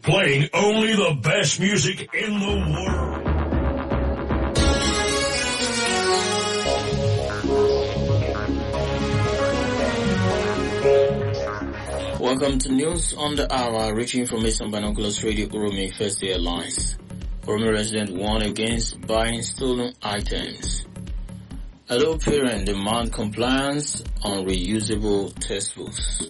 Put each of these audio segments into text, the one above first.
playing only the best music in the world. Welcome to News on the Hour, reaching from Eastern Binoculars Radio Uromi First Airlines. Uromi resident warn against buying stolen items. Adult parents demand compliance on reusable textbooks.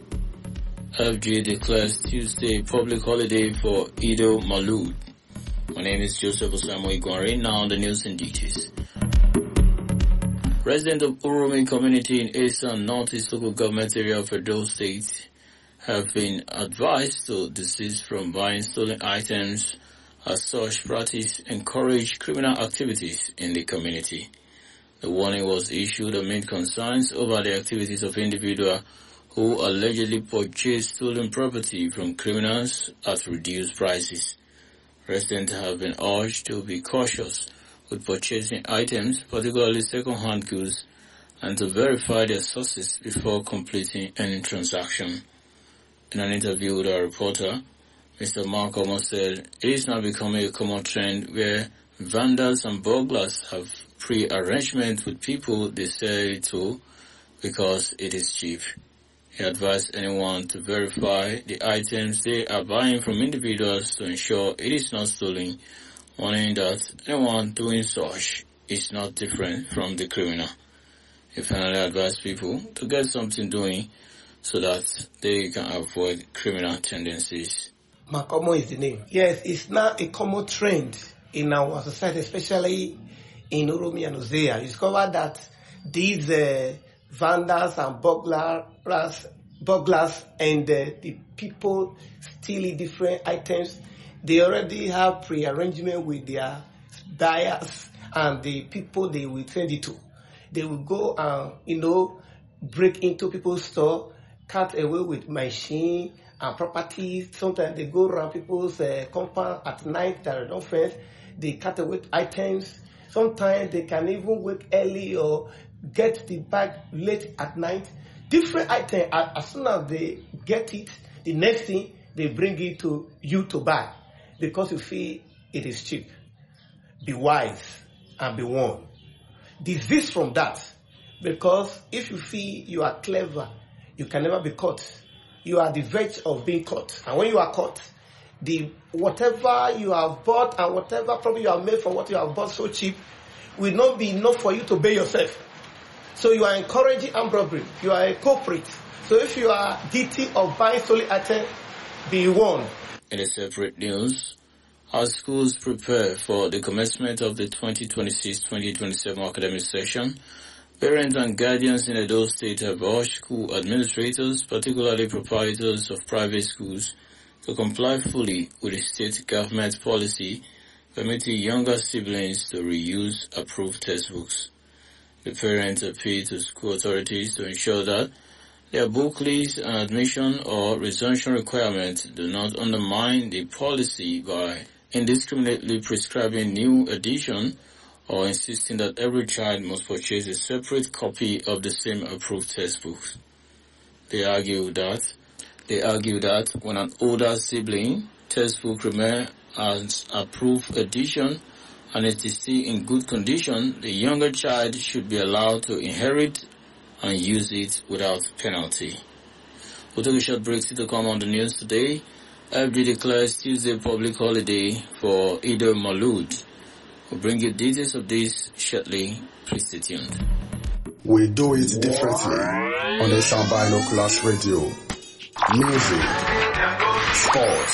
FG declares Tuesday public holiday for Eid al-Maulud. My name is Joseph Osamo Igwari. Now the news in details. Residents of Uromi community in Eastern Northeast local government area of Edo State have been advised to desist from buying stolen items, as such practice encourage criminal activities in the community. The warning was issued amid concerns over the activities of individuals who allegedly purchased stolen property from criminals at reduced prices. Residents have been urged to be cautious with purchasing items, particularly second-hand goods, and to verify their sources before completing any transaction. In an interview with our reporter, Mr. Mark Omo said it is now becoming a common trend where vandals and burglars have pre-arrangement with people they sell it to because it is cheap. He advised anyone to verify the items they are buying from individuals to ensure it is not stolen, warning that anyone doing such is not different from the criminal. He finally advised people to get something doing so that they can avoid criminal tendencies. Makomo is the name. Yes, it's now a common trend in our society, especially in Uromi and Hosea. You discover that these vandals and burglars and the people stealing different items, they already have pre-arrangement with their buyers and the people they will send it to. They will go and, break into people's store, cut away with machine and properties. Sometimes they go around people's compound at night that are not fenced. They cut away items. Sometimes they can even wake early or get the bag late at night. Different items, as soon as they get it, the next thing they bring it to you to buy because you feel it is cheap. Be wise and be warned. Desist from that, because if you feel you are clever, you can never be caught. You are the verge of being caught. And when you are caught, whatever you have bought and whatever probably you have made from what you have bought so cheap will not be enough for you to pay yourself. So you are encouraging armed robbery. You are a culprit. So if you are guilty of buying stolen items, be warned. In a separate news, as schools prepare for the commencement of the 2026-2027 academic session, parents and guardians in Edo State have urged school administrators, particularly proprietors of private schools, to comply fully with the state government policy permitting younger siblings to reuse approved textbooks. The parents appeal to school authorities to ensure that their book list and admission or resumption requirements do not undermine the policy by indiscriminately prescribing new edition or insisting that every child must purchase a separate copy of the same approved textbooks. They argue that when an older sibling textbook remains as approved edition and it is still in good condition, the younger child should be allowed to inherit and use it without penalty. We'll take a short break to come on the news today. FG declares Tuesday public holiday for Eid al-Maulud. We'll bring you details of this shortly. Please stay tuned. We do it differently on the Sound Binoculars Radio. Music, sports,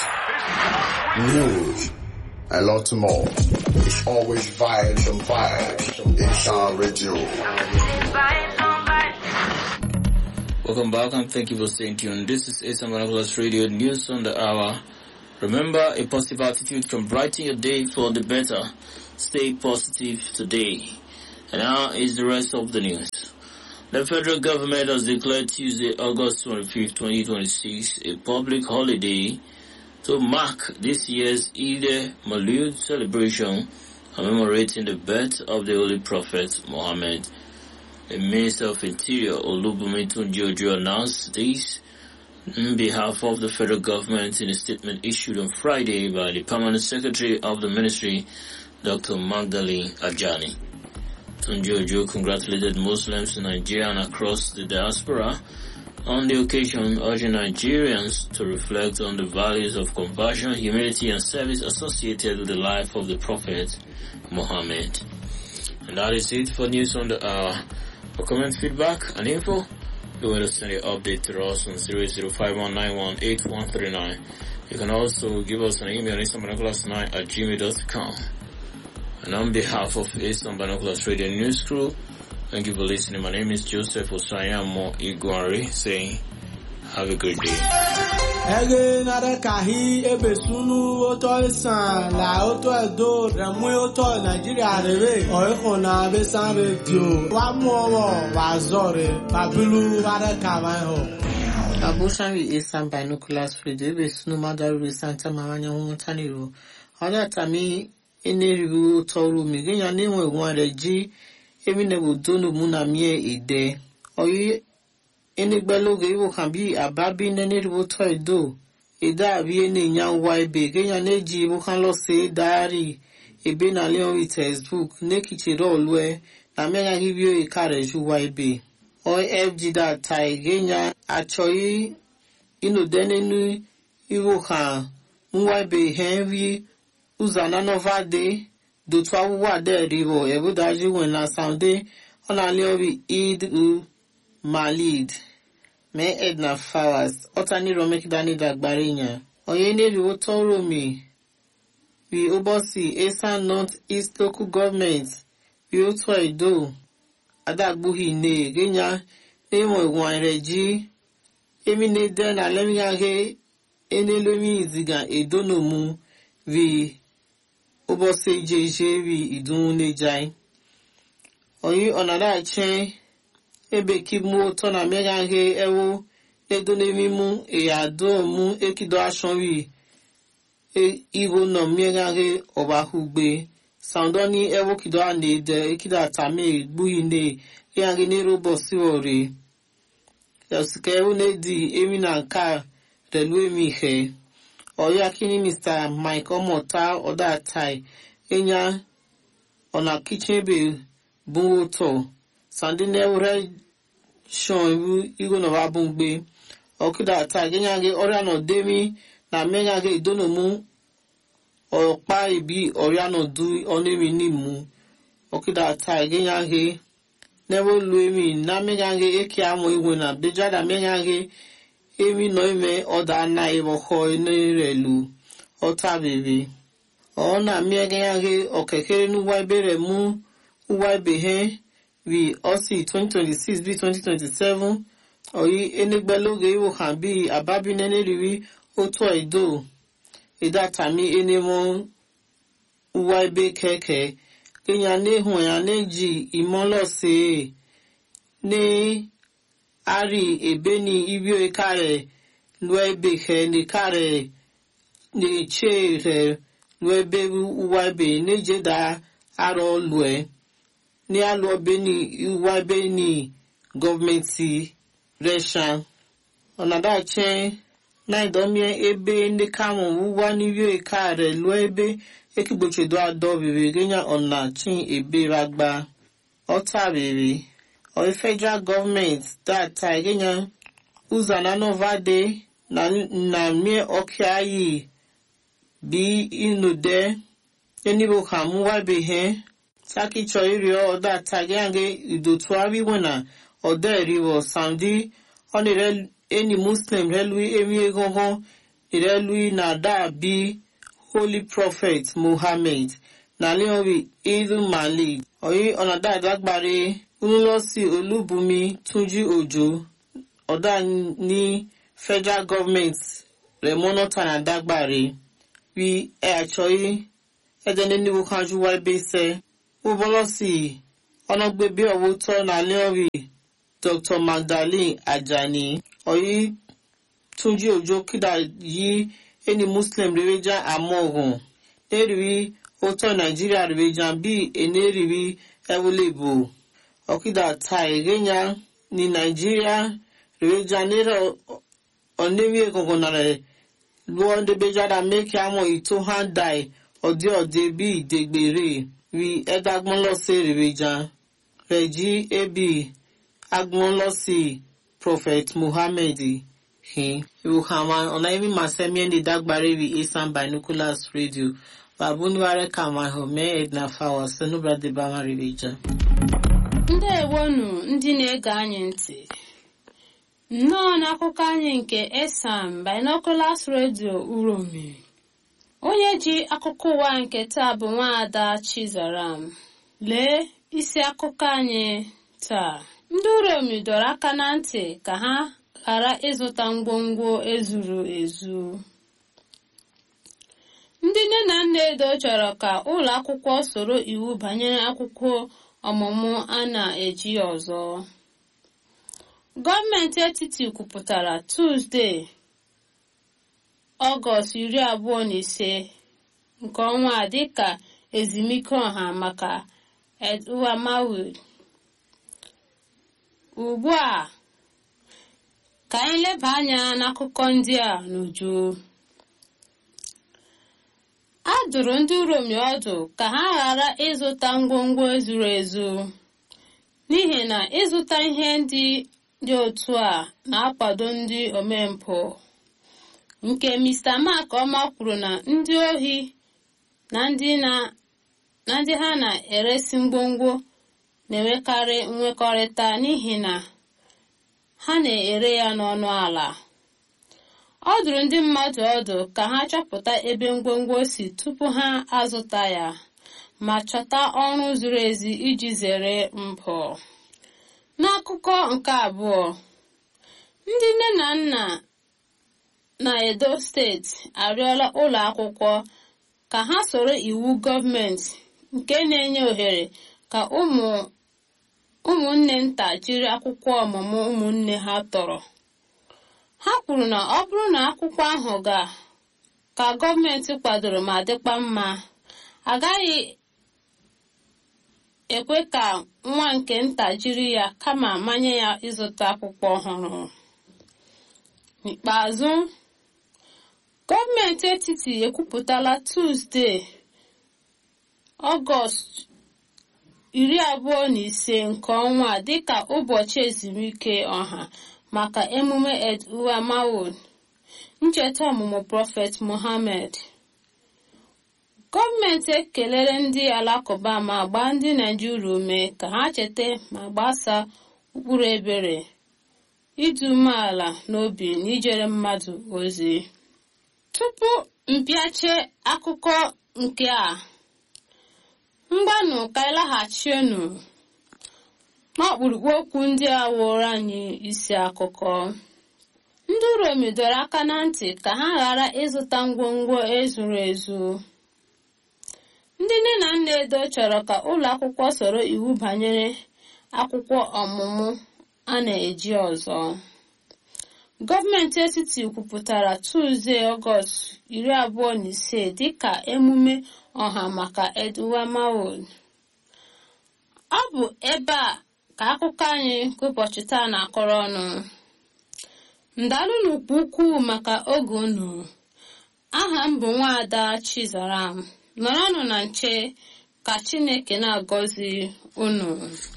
news, and lots more. It's always vibes and vibes in Sound Radio. Welcome back and thank you for staying tuned. This is Eastern Binoculars Radio News on the Hour. Remember, a positive attitude can brighten your day for the better. Stay positive today. And now is the rest of the news. The federal government has declared Tuesday, August 25, 2026, a public holiday to mark this year's Eid al-Maulud celebration, commemorating the birth of the Holy Prophet Muhammad. The Minister of Interior, Olubunmi Tunji Ojo, announced this On behalf of the federal government, in a statement issued on Friday by the Permanent Secretary of the Ministry, Dr. Magdalene Ajani, Tunji Ojo congratulated Muslims in Nigeria and across the diaspora on the occasion, urging Nigerians to reflect on the values of compassion, humility, and service associated with the life of the Prophet Muhammad. And that is it for news on the hour. For comment, feedback, and info, you will send an update to us on 08051918139. You can also give us an email, easternbinoculars9@gmail.com. And on behalf of Eastern Binoculars Radio News Crew, thank you for listening. My name is Joseph Osayamo Igwari, saying, have a good day. Ege nare kahi ebesunu oto isan la oto edo remu oto Nigeria rebe oiko na besan radio wa mu owo wa zore babilu ware kawai ho. Abushan Eastern Binoculars Radio ebesunu madaru Santa Maranya Huntaniru. Oda tami eneribu toru mi genya niwe gwanreji emine budonu muna mie ide. Oyi enigbeloge iwo kan bi ababi neneribu to edo. Ida abi ene nyan wa ebe genya neji iwo kan lo se diary ebe na leon with textbook ne kichiro olwe na menya gibio ikareju wa ebe. Oyi FG da tai genya achoyi ino denenu iwo kan nwa ebe henry uzana novade do twawa de rivo ebudaji when la sounde ona leobi id malid me Edna Flowers otani romek dani dagbarinya oyene riwo toro mi we obosi Eastern North East Local Government we oto edo adagbuhi ne genya emo egun reji emine den alemiyage enelomi iziga edonomu vi obosi jeje vi idun nejai oyi onada chen ebe kimu to na megage ewo edonemi mu eado mu ekido asonwi iwo no megage obahugbe soundoni ewo kido anede ekida tame gbuine yange ni robosi ore yasike unedi emina ka relwe mi he oya kini Mr. Mike Omota oda tai enya ona kitchen be bunwoto sandine ure shon igo no babungbe okida tai enya ge ora no demi na menya ge idono mu opa ibi ora no du onemi ni mu okida tai enya ge never luemi na menya ge eki amo iwe na bejada menya ge emi no ime oda na iwo ho ni relu ota bebe ona miege yage okekere nu wa bere mu wa behe we osi 2026 be 2027 oyi enigbeloge iwo kan bi ababi nene riwi oto edo ida tami enemo wa be keke kenya ne hun ya neji imolose ne ari ebeni ibio ikare luebe he ni kare ni chere luebe uwabe ni jeda aro lue ni alo beni uwabe ni governmenti reshan onada chen na idomie ebe ndi kamo uwa ni ibio ikare luebe ekigboche do ado bebe genya ona chin ebe ragba ota bebe or federal government that Tigenya Uzana Novade na me okiayi bi inude enibo kamuwa behe saki choirio that Tigange idotwabi wena ode riwo sandi onire any Muslim relui emi egongon irelui na da bi Holy Prophet Muhammad na leowi Idul Malik oyi onada dagbare Unulosi Olubumi Tunji Ojo Oda ni federal government Remono Tanadagbare we actually edene ni wukanju wa bese ubolosi onogbebe owoto na leori Dr. Magdalene Ajani oyi Tunji Ojo kida yi eni Muslim reveja amogun eriwi oto Nigeria reveja bi eneriwi ewulebo okida tai genya ni Nigeria reveja nero onewi gogonare luo de bejada make amo ito handai ode bi degbere wi edagbon lo se rebeja reji ebi agbon lo si prophet Muhammad he Yohama onaivi masemi ndi dagbare wi Isan Binoculars Radio babunware kama home Edna Fawa senubra de bama rebeja ndewonu ndị na-ege anyị ntị nnọọ n'akụkọ anyị nke Isan Binoculars Radio Uromi. Onye ji akụkọ ụwa nke taa bụ Nwaada Chizaram. Lee isi akụkọ anyị taa. Ndị Uromi dọrọ aka na ntị ka ha ghara ịzụta ngwongwo ezuru ezu. Ndị nne na nna Edo chọrọ ka ụlọ akwụkwọ soro iwu banyere akwụkwọ ọmụmụ a na-eji ọzọ. Gọọmenti etiti kwupụtara Tuzdee, Ọgọst 25 nke ọnwa a dịka ezumike ọha maka Eid-ul-Mawlid. Ugbu a, ka anyị leba anya n'akụkọ ndị a n'uju. A dụrụ ndị Uromi ọdụ ka ha ghara ịzụta ngwongwo ezuru ezu, n'ihi na ịzụta ihe ndị otu a na-akwado ndị omempụ. Nke Mr. Mark Ọma kwuru na ndị ohi na ndị ha na-eresi ngwongwo na-enwekarị nwekọrịta n'ihi na ha na-ere ya n'ọnụ ala. Ọ dụrụ ndị mmadụ ọdụ ka ha chọpụta ebe ngwongwo si tupu ha azụta ya ma chọta ọrụ zuru ezi iji zere mpụ. N'akụkọ nke abụọ, ndị nne na nna na Edo steeti arịọla ụlọ akwụkwọ ka ha soro iwu gọọmenti nke na-enye ohere ka ụmụnne nta jiri akwụkwọ ọmụmụ ụmụnne ha tọrọ. Ha kwuru na ọ bụrụ na akwụkwọ ahụ ka gọọmenti kwadoro ma dịkwa mma, agaghị ekwe ka nwa nke nta jiri ya kama manye ya ịzụta akwụkwọ ọhụrụ. N'ikpeazụ, gọọmenti etiti ekwupụtala Tuzdee, Ọgọst 25 nke ọnwa dịka ụbọchị ezumike ọha maka emume Eid-ul-Mawlid, ncheta ọmụmụ Prophet Muhammad. Gọọmenti ekelere ndị Alakụba ma gbaa ndị Naịjirịa ume ka ha cheta ma gbasaa ụkpụrụ ebere, ịdị umeala n'obi na ijere mmadụ ozi. Tupu mpịache akụkọ nke a, mgbanụ ka ịlaghachienu n'ọkpụrụkpụ okwu ndị a wụrụ anyị isi akụkọ. Ndị Uromi dọrọ aka na ntị ka ha ghara ịzụta ngwongwo ezuru ezu. Ndị nne na nna Edo chọrọ ka ụlọ akwụkwọ soro iwu banyere akwụkwọ ọmụmụ a na-eji ọzọ. Gọọmenti etiti kwupụtara Tuzdee, Ọgọst 25 dịka emume ọha maka Eid-ul-Mawlid. Ọ bụ ebe a ka akụkọ anyị nke ụbọchị taa na-akọrọ ọnụ. Ndalụnụ ukwuu maka oge unu. Aha m bụ Nwaada Chizaram. Nọrọnụ na nche ka Chineke na-agọzi unu.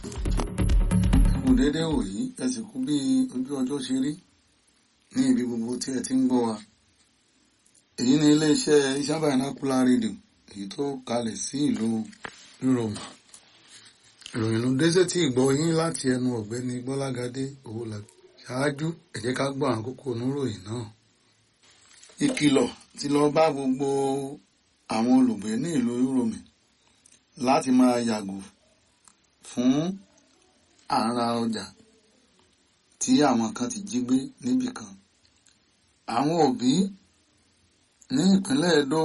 Kú dédé wòyí, ẹ sì kú bí ojú ọjọ́ ṣe rí ní ibi gbogbo tí ẹ ti ń gbọ́ wa. Èyí ni iléeṣẹ́ Isan Binoculars Radio, èyí tó kalẹ̀ sí ìlú Uromi. Ìròyìn ló dé sétí ìgbọ́ yín láti ẹnu ọ̀gbẹ́ni Gbọ́lágadé Owólabí. Ṣáájú, ẹ jẹ́ ká gbọ́ àwọn kókó oníròyìn náà. Ìkìlọ̀ ti lọ bá gbogbo àwọn olùgbé ní ìlú Uromi láti máa yàgò fún àrà ọjà tí àwọn kan ti jí gbé níbì kan. Àwọn òbí ní ìpínlẹ̀ Edo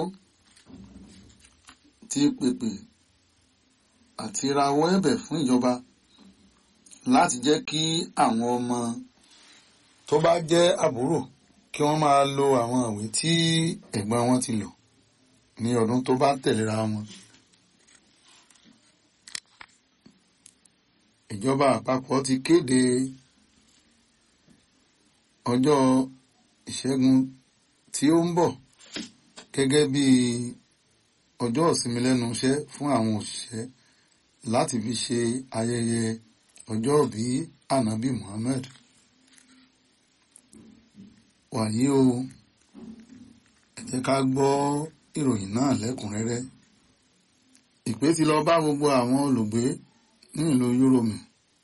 ti pèpè àti rawọ́ ẹ̀bẹ̀ fún ìjọba láti jẹ́ kí àwọn ọmọ tó bá jẹ́ àbúrò kí wọ́n máa lo àwọn ìwé tí ẹ̀gbọ́n wọn ti lò ní ọdún tó bá tẹ̀léra wọn. Ìjọba àpapọ̀ ti kéde ọjọ́ ìṣẹ́gun tí ó ń bọ̀ gẹ́gẹ́ bí ọjọ́ ìsinmi lẹ́nu iṣẹ́ fún àwọn òṣìṣẹ́ láti fi ṣe ayẹyẹ ọjọ́ ìbí Ànábì Muhammad. Wàyí o, ẹ jẹ́ ká gbọ́ ìròyìn náà lẹ́kùnrẹ́rẹ́. Ìpè ti lọ bá gbogbo àwọn olùgbé ní ìlú Yúróòmù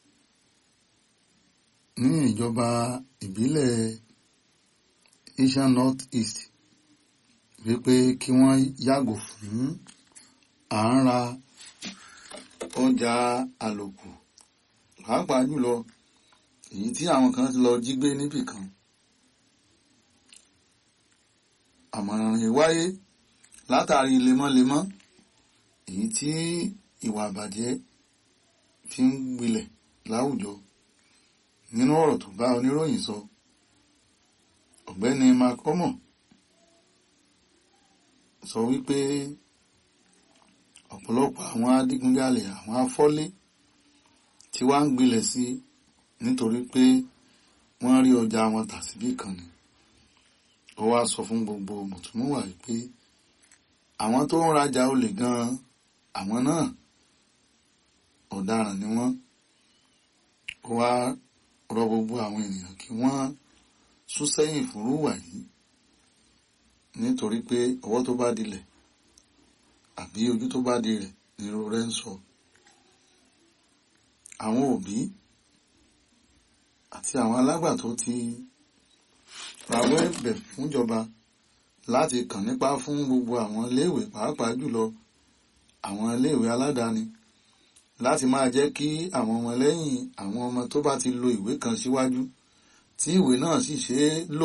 ní ìjọba ìbílẹ̀ Asian North East wípé kí wọ́n yàgò fún à ń ra ọjà àlòkù, pàápàá jùlọ èyí tí àwọn kan ti lọ jí gbé níbì kan. Àmọ̀ràn yìí wáyé látàrí lemọ́lemọ́ èyí tí ìwà àbàjẹ́ fi ń gbilẹ̀ láwùjọ. Nínú ọ̀rọ̀ tó bá oníròyìn sọ, ọ̀gbẹ́ni Mark Omo sọ wípé ọ̀pọ̀lọpọ̀ àwọn adigunjalè, àwọn afọ́lé tí wá ń gbilẹ̀ sí nítorí pé wọ́n rí ọjà wọn tà síbí kan ni. Ó wá sọ fún gbogbo mùtúmùwà wípé àwọn tó ń rajà olè gan-an, àwọn náà ọ̀daràn ni wọ́n. Ó wá rọ gbogbo àwọn ènìyàn kí wọ́n sún sẹ́yìn fúnrú wà yìí nítorí pé ọwọ́ tó bá dilẹ̀ àbí ojú tó bá di rẹ̀ ni irú rẹ̀ ń sọ. Àwọn òbí àti àwọn alágbàtọ́ ti rawọ́ ẹ̀bẹ̀ fúnjọba láti kàn nípa fún gbogbo àwọn iléèwé, pàápàá jùlọ àwọn iléèwé aládàáni, láti máa jẹ́ kí àwọn ọmọ lẹ́yìn àwọn ọmọ tó bá ti lo ìwé kan síwájú tí ìwé náà sì ṣe é lò,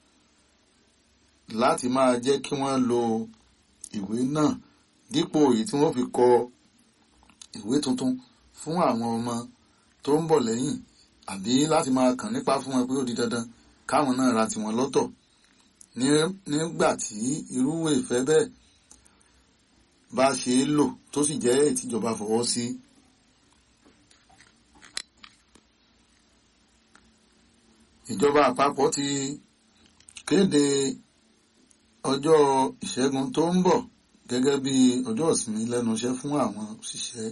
láti máa jẹ́ kí wọ́n lo ìwé náà dípò èyí tí wọ́n fi kọ ìwé tuntun fún àwọn ọmọ tó ń bọ̀ lẹ́yìn, àbí láti máa kàn nípa fún wọn pé ó di dandan káwọn náà ra tiwọn lọ́tọ̀ nígbà tí irú ìfẹ́ bẹ́ẹ̀ bá ṣe é lò tó sì jẹ́ ìtìjọba fọwọ́ sí. Ìjọba àpapọ̀ ti kéde ọjọ́ ìṣẹ́gun tó ń bọ̀ gẹ́gẹ́ bí ọjọ́ ìsinmi lẹ́nu iṣẹ́ fún àwọn òṣìṣẹ́.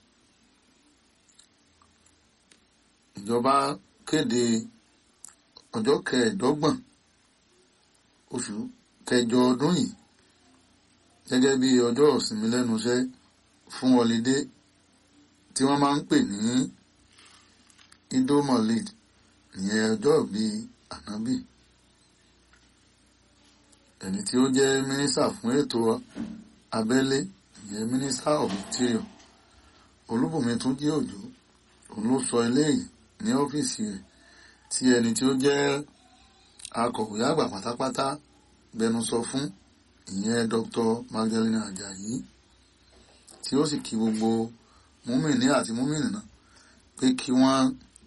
Ìjọba kéde ọjọ́ 25 oṣù kẹjọ ọdún yìí gẹ́gẹ́ bí ọjọ́ ìsinmi lẹ́nu iṣẹ́ fún họlidé tí wọ́n máa ń pè ní Ido Maulid, ìyẹn ọjọ́ ìbí Ànábì. Ẹni tí ó jẹ́ mínísítà fún ètò abẹ́lé, ìyẹn Minister of Interior, Olúbùnmi Túnjí Òjó, òun ló sọ eléyìí ní ọ́fíìsì rẹ̀ tí ẹni tí ó jẹ́ akọ̀wé àgbà pátápátá gbẹnusọ fún, ìyẹn Dr. Magdalene Ajayi, tí ó sì kí gbogbo múmìnì àti múmìnì náà pé kí wọ́n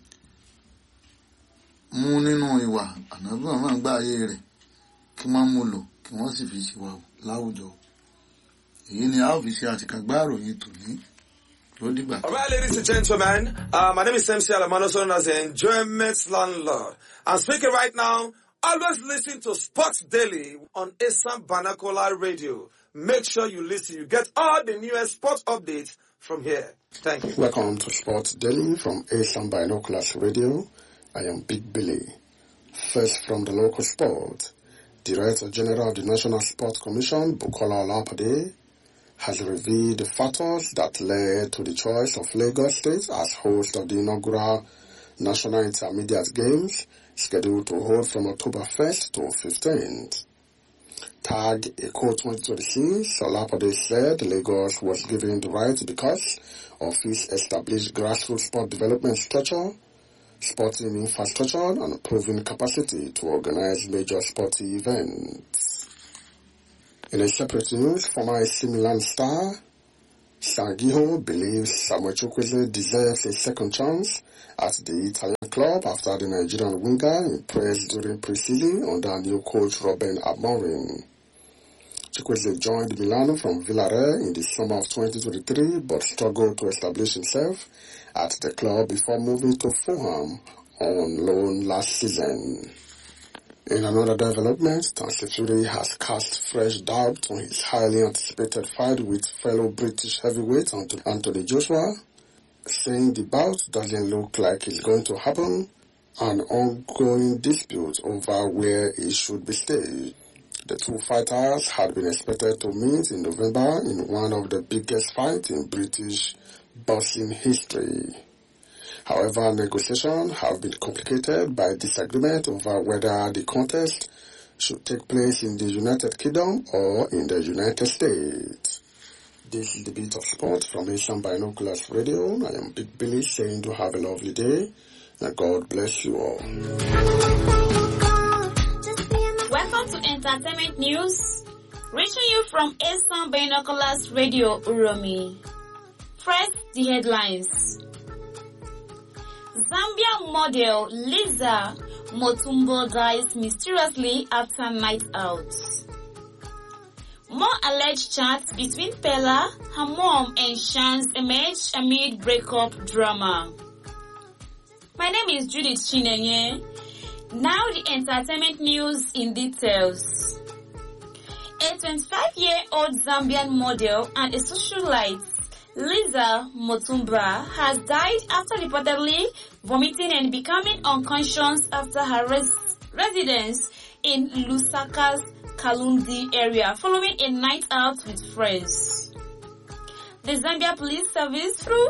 mú nínú ìwà Ànábì Muhammad gbà ayé rẹ̀, kí wọ́n mú lò, kí wọ́n sì fi ṣìwà láwùjọ. Èyí ni a ó fi ṣe àtìkàgbá ìròyìn tòní. All right, ladies and gentlemen, my name is MC Alamano, known as the Enjoyment Landlord. I'm speaking right now. Always listen to Sports Daily on Assam Binocular Radio. Make sure you listen. You get all the newest sports updates from here. Thank you. Welcome to Sports Daily from Assam Binoculars Radio. I am Big Billy. First from the local sport. Director General of the National Sports Commission, Bukola Olapade, has revealed the factors that led to the choice of Lagos State as host of the inaugural National Intermediate Games, scheduled to hold from October 1st to 15th. Tagged Eco 2026, Olapade said Lagos was given the right because of its established grassroots sport development structure, sporting infrastructure, and proven capacity to organize major sporting events. In a separate news, former AC Milan star Sangiho believes Samuel Chukwueze deserves a second chance at the Italian club after the Nigerian winger impressed during pre-season under new coach Robben Amorim. Chukwueze joined Milan from Villarreal in the summer of 2023 but struggled to establish himself at the club before moving to Fulham on loan last season. In another development, Tansi Fury has cast fresh doubt on his highly anticipated fight with fellow British heavyweight Anthony Joshua, saying the bout doesn't look like it's going to happen, an ongoing dispute over where it should be staged. The two fighters had been expected to meet in November in one of the biggest fights in British boxing history. However, negotiations have been complicated by disagreement over whether the contest should take place in the United Kingdom or in the United States. This is the Beat of Sport from Asian Binoculars Radio. I am Big Billy saying to have a lovely day and God bless you all. Welcome to Entertainment News, reaching you from Asian Binoculars Radio Uromi. First, the headlines. Zambia model Liza Motumbo dies mysteriously after night out. More alleged chats between Pella, her mom and Shans emerged amid breakup drama. My name is Judith Chinenye. Now the entertainment news in details. A 25-year-old Zambian model and a socialite, Liza Motumba, has died after reportedly vomiting and becoming unconscious after her residence in Lusaka's Kalundi area following a night out with friends. The Zambia Police Service through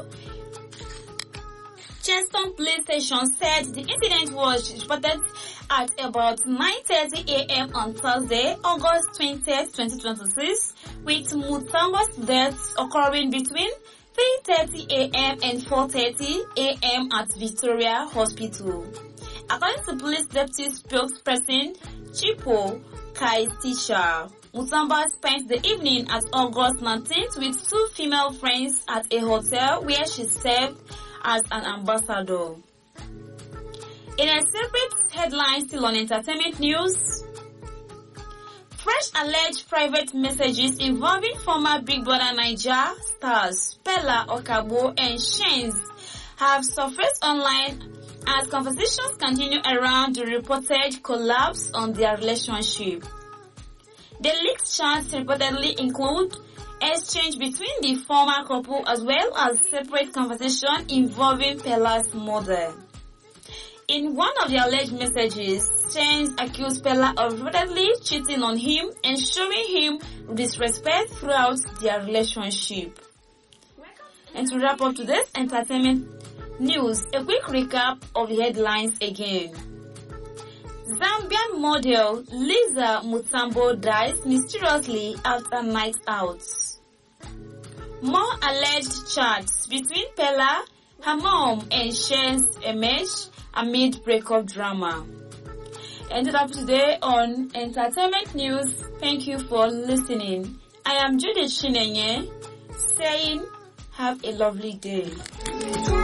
Cheston Police Station said the incident was reported at about 9:30 a.m. on Thursday, August 20th, 2026, with Mutamba's death occurring between 3:30 a.m. and 4:30 a.m. at Victoria Hospital. According to police deputy spokesperson Chipo Kaitisha, Mutamba spent the evening at August 19th with two female friends at a hotel where she served as an ambassador. In a separate headline still on entertainment news, fresh alleged private messages involving former Big Brother Naija stars Pella Okabo and Shans have surfaced online as conversations continue around the reported collapse on their relationship. The leaked chats reportedly include exchange between the former couple as well as separate conversation involving Pella's mother. In one of the alleged messages, Shans accused Pella of reportedly cheating on him and showing him disrespect throughout their relationship. And to wrap up today's entertainment news, a quick recap of the headlines again. Zambian model Liza Mutambo dies mysteriously after night out. More alleged chats between Pella, her mom and Shans emerge amid breakup drama. Ended up today on Entertainment News. Thank you for listening. I am Judith Chinenye saying have a lovely day.